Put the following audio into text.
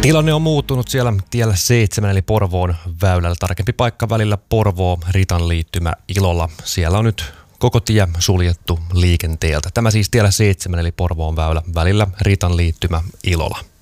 Tilanne on muuttunut siellä tiellä 7 eli Porvoon väylällä. Tarkempi paikka välillä Porvoo-Ritan liittymä Ilola. Siellä on nyt koko tie suljettu liikenteeltä. Tämä siis tiellä 7 eli Porvoon väylä välillä Ritan liittymä Ilola.